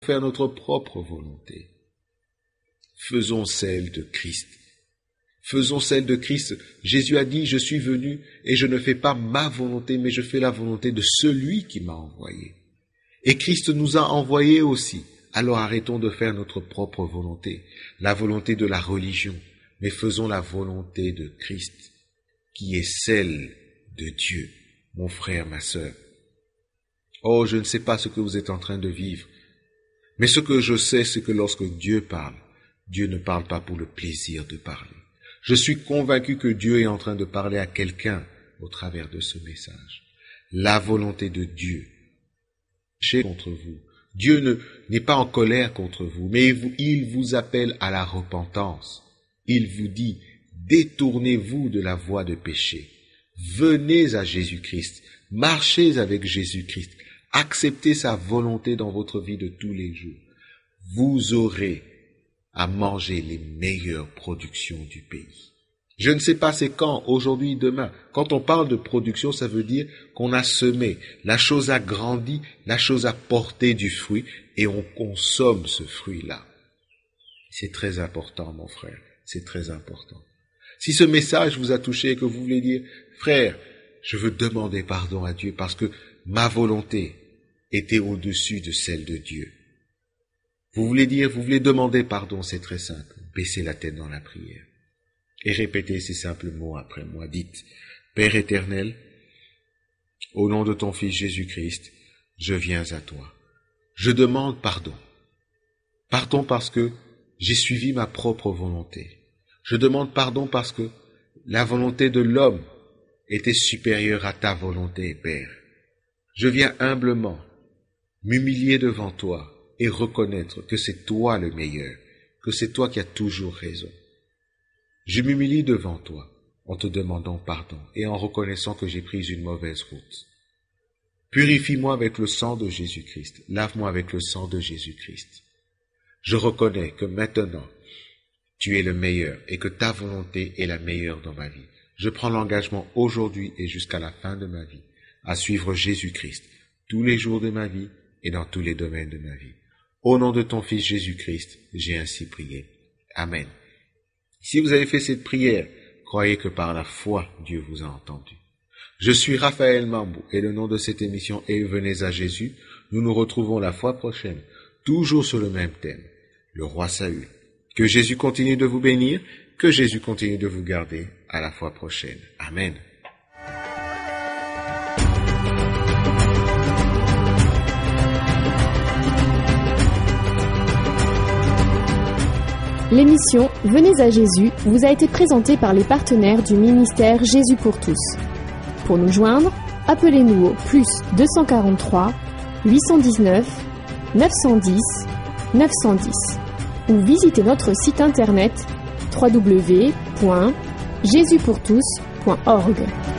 faire notre propre volonté. Faisons celle de Christ. Faisons celle de Christ. Jésus a dit, je suis venu et je ne fais pas ma volonté, mais je fais la volonté de celui qui m'a envoyé. Et Christ nous a envoyés aussi. Alors arrêtons de faire notre propre volonté, la volonté de la religion, mais faisons la volonté de Christ, qui est celle de Dieu, mon frère, ma sœur. Oh, je ne sais pas ce que vous êtes en train de vivre, mais ce que je sais, c'est que lorsque Dieu parle, Dieu ne parle pas pour le plaisir de parler. Je suis convaincu que Dieu est en train de parler à quelqu'un au travers de ce message. La volonté de Dieu contre vous. Dieu n'est pas en colère contre vous, mais il vous appelle à la repentance. Il vous dit, détournez-vous de la voie de péché. Venez à Jésus-Christ. Marchez avec Jésus-Christ. Acceptez sa volonté dans votre vie de tous les jours. Vous aurez à manger les meilleures productions du pays. Je ne sais pas c'est quand, aujourd'hui, demain. Quand on parle de production, ça veut dire qu'on a semé, la chose a grandi, la chose a porté du fruit et on consomme ce fruit-là. C'est très important, mon frère, c'est très important. Si ce message vous a touché et que vous voulez dire, frère, je veux demander pardon à Dieu parce que ma volonté était au-dessus de celle de Dieu. Vous voulez demander pardon, c'est très simple. Baissez la tête dans la prière. Et répétez ces simples mots après moi. Dites, Père éternel, au nom de ton Fils Jésus-Christ, je viens à toi. Je demande pardon. Pardon parce que j'ai suivi ma propre volonté. Je demande pardon parce que la volonté de l'homme était supérieure à ta volonté, Père. Je viens humblement m'humilier devant toi et reconnaître que c'est toi le meilleur, que c'est toi qui as toujours raison. Je m'humilie devant toi en te demandant pardon et en reconnaissant que j'ai pris une mauvaise route. Purifie-moi avec le sang de Jésus-Christ, lave-moi avec le sang de Jésus-Christ. Je reconnais que maintenant, tu es le meilleur et que ta volonté est la meilleure dans ma vie. Je prends l'engagement aujourd'hui et jusqu'à la fin de ma vie à suivre Jésus-Christ tous les jours de ma vie et dans tous les domaines de ma vie. Au nom de ton Fils Jésus-Christ, j'ai ainsi prié. Amen. Si vous avez fait cette prière, croyez que par la foi, Dieu vous a entendu. Je suis Raphaël Mambou et le nom de cette émission est Venez à Jésus. Nous nous retrouvons la fois prochaine, toujours sur le même thème, le roi Saül. Que Jésus continue de vous bénir, que Jésus continue de vous garder. À la fois prochaine. Amen. L'émission Venez à Jésus vous a été présentée par les partenaires du ministère Jésus pour tous. Pour nous joindre, appelez-nous au +243 819 910 910 ou visitez notre site internet www.jesuspourtous.org.